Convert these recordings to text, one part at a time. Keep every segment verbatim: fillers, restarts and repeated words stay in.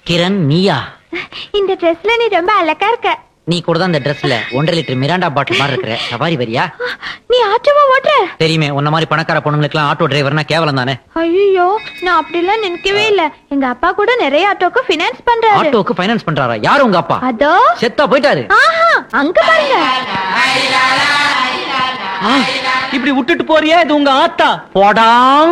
கிரண் நீயா? இந்த ட்ரெஸ்ல நீ ரொம்ப அழகா இருக்க. நீ கூட தான் இந்த ட்ரெஸ்ல ஒன்றரை லிட்டர் மிராண்டா பாட்டில் மாதிரி இருக்கிற. சவாரி வரியா? நீ ஆட்டோவா ஓட்டுற? தெரியுமே, உன்ன மாதிரி பணக்கார பொண்ணுங்களுக்கு எல்லாம் ஆட்டோ டிரைவர்னா கேவலம் தானே. ஐயோ, நான் அப்படிலாம் நினைக்கவே இல்ல. எங்க அப்பா கூட நிறைய ஆட்டோக்கு ஃபைனான்ஸ் பண்றாரு. ஆட்டோக்கு ஃபைனான்ஸ் பண்றாரா? யாரு உங்க அப்பா? அதோ செத்தா போயிட்டாரு. ஆஹா, அங்க பாருங்க. இப்படி விட்டுட்டு போறியா? இது உங்க ஆத்தா. போடா.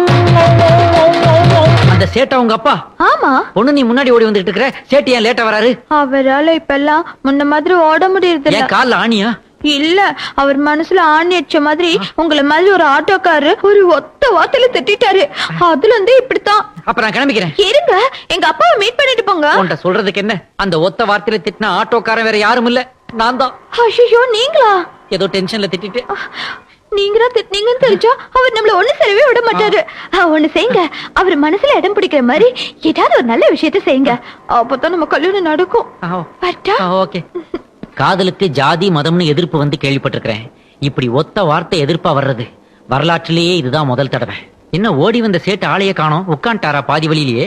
அந்த சேட்டா உங்க அப்பா? ஆமா. பொண்ணு நீ முன்னாடி ஓடி வந்துட்டு இருக்கிற, சேட்டு ஏன் லேட்டா வராரு? அவரால இப்பெல்லாம் முன்ன மாதிரி ஓட முடியறது இல்ல. ஏன் கால்ல ஆணியா? இல்ல, அவர் மனசுல ஆணி அடிச்ச மாதிரி உங்களை மாதிரி ஒரு ஆட்டோக்காரு ஒரு ஒத்த வார்த்தையில திட்டாரு. அதுல இருந்து இப்படித்தான். அப்ப நான் கிளம்பிக்கிறேன். இருங்க, எங்க அப்பாவை மீட் பண்ணிட்டு போங்க. உன்கிட்ட சொல்றதுக்கு என்ன? அந்த ஒத்த வார்த்தையில திட்டின ஆட்டோக்காரன் வேற யாரும் இல்ல, நான் தான். ஐயோ, நீங்களா? ஏதோ டென்ஷன்ல திட்டிட்டு. நீங்களா திட்டினீங்கன்னு தெரிஞ்சா அவர் நம்மள ஒண்ணு செய்யவே விட மாட்டாரு. ஒண்ணு செய்யுங்க, அவர் மனசுல இடம் பிடிக்கிற மாதிரி ஏதாவது ஒரு நல்ல விஷயத்த செய்யுங்க. அப்பதான் நம்ம கல்யாணம் நடக்கும். ஓகே. காதலுக்கு ஜாதி மதம்னு எதிர்ப்பு வந்து கேள்விப்பட்டிருக்கிறேன். இப்படி ஒத்த வார்த்தை எதிர்ப்பா வர்றது வரலாற்றிலேயே இதுதான் முதல் தடவை. என்ன ஓடி வந்த சேட்டு ஆளைய காணோம், உட்காண்டாரா பாதி வழியிலேயே?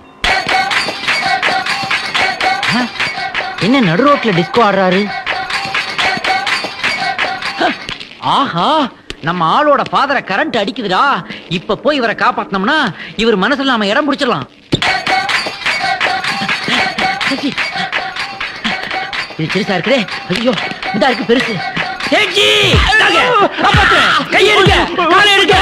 என்ன நடு ரோட்ல டிஸ்கோ ஆடுறாரு? ஆஹா, நம்ம ஆளோட ஃபாதரை கரண்ட் அடிக்குதுடா. இப்ப போய் இவரை காப்பாத்தினோம்னா இவர் மனசுல நாம இடம் பிடிச்சிடலாம். இது பெருசா இருக்குதே. ஐயோ, இதா இருக்கு பெருசு. சேட்ஜி, கையெடுங்க, காலை எடுங்க.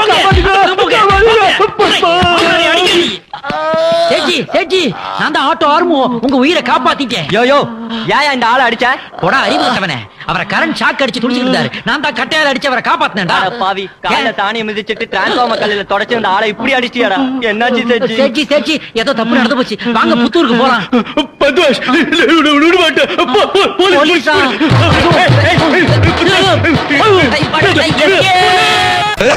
சேட்ஜி, சேட்ஜி, நான் தான் ஆட்டோ ஆர்மோ, உங்க உயிரை காப்பாத்திட்டேன். யோ யோ, ஏயா இந்த ஆளை அடிச்ச? போடா அறிவுட்டவனே. அவரை கரண்ட் ஷாக் அடிச்சு துடிச்சிட்டு இருந்தாரு. நான் தான் கட்டையால அடிச்சு அவரை காப்பாத்தினேன்டா. பாவி, காலைல தானியம் மிதிச்சிட்டு டிரான்ஸ்ஃபார்மர் கல்லுல தொடச்சு அந்த ஆளை இப்படி அடிச்சியாடா? என்னாச்சு சேட்ஜி? சேட்ஜி, சேட்ஜி, ஏதோ தப்பு நடந்து போச்சு. வாங்க புத்தூருக்கு போலாம். பத்வாஷ், விட மாட்டேன். போலீஸா?